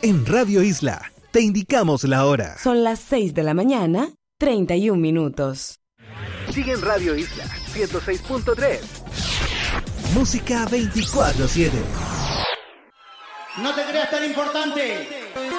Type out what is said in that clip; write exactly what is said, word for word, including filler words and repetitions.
En Radio Isla, te indicamos la hora. Son las seis de la mañana, treinta y un minutos. Sigue en Radio Isla, ciento seis punto tres. Música veinticuatro siete. No te creas tan importante.